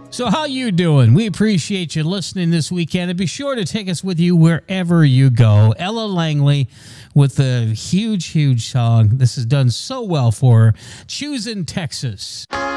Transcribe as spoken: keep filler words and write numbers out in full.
So how you doing? We appreciate you listening this weekend, and be sure to take us with you wherever you go. Ella Langley with a huge, huge song. This is done so well for her. Choosing Texas.